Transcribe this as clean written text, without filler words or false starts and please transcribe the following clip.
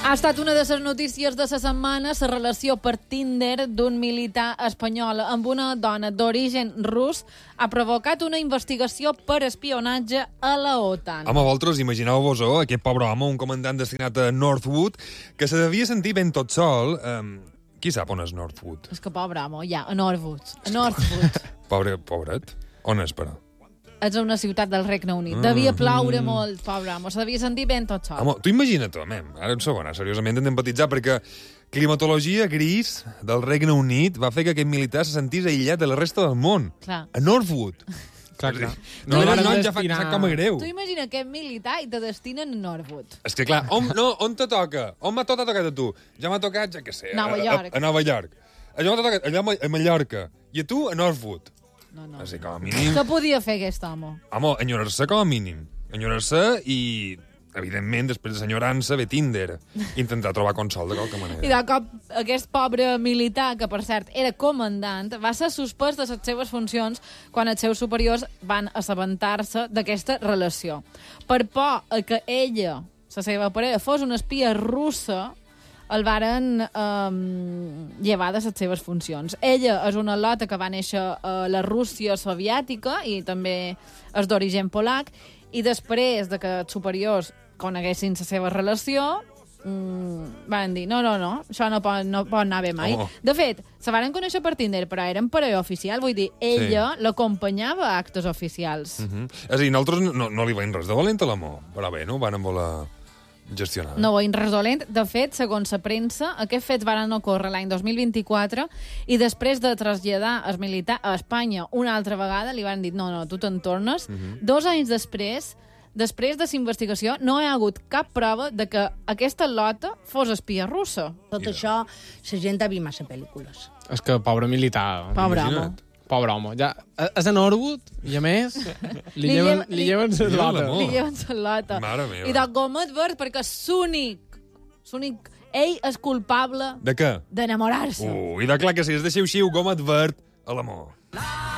Ha estat una de les notícies de la setmana la relació per Tinder d'un militar espanyol amb una dona d'origen rus ha provocat una investigació per espionatge a la OTAN. Home, vosaltres imagineu-vos aquest pobre home, un comandant destinat a Northwood, que se devia sentir ben tot sol. Qui sap on és Northwood? És que pobre home, ja, a Northwood. A Northwood. Pobret. On és, però? És una ciutat del Regne Unit. Devia ploure molt, pobre home. Se devia sentir ben tot sol. Home, tu imagina't, ara un segon, seriosament hem d'empatitzar, perquè climatologia gris del Regne Unit va fer que aquest militar se sentís aïllat de la resta del món. Clar. A Northwood. Clar. No, ja fa com a greu. Tu imagina aquest militar i te destinen a Northwood. És que, clar, on te toca? On t'ha tocat a tu? Ja m'ha tocat, ja què sé, Nova York. A Nova York. Allò m'ha tocat allà a Mallorca. I a tu, a Northwood. No. Així, com a mínim... Què podia fer aquest home? Home, enyorar-se com a mínim. Enyorar-se i, evidentment, després de l'enyorança ve Tinder. Intentar trobar consol de qualque manera. I de cop aquest pobre militar, que per cert era comandant, va ser suspès de les seves funcions quan els seus superiors van assabentar-se d'aquesta relació. Per por que ella, la seva parella, fos una espia russa, el varen llevar de les seves funcions. Ella és una lota que va néixer a la Rússia soviètica i també és d'origen polac, i després de que els superiors coneguessin la seva relació, van dir, no, això no pot anar bé mai. Oh. De fet, se varen conèixer per Tinder, però eren parella oficial, vull dir, ella l'acompanyava a actes oficials. És a dir, nosaltres no li veiem res de valent a l'amor, però bé, no ho van voler gestionar. No veiem res dolent. De fet, segons la premsa, aquests fets van ocórrer l'any 2024 i després de traslladar el militar a Espanya una altra vegada, li van dir, no, tu te'n tornes. 2 anys després de la investigació, no hi ha hagut cap prova de que aquesta lota fos espia russa. Tot això, la gent ha vist massa pel·lícules. És que pobre militar. Pobre home. Imagina't. Pobre home. Ja, és a Norwood, i a més, li lleven la lota. l'amor. Li lleven la lota. Mare meva. I de gomet verd, perquè és l'únic... Ell és culpable De què? d'enamorar-se. I de clar que sí, es deixeu xiu gomet verd a l'amor.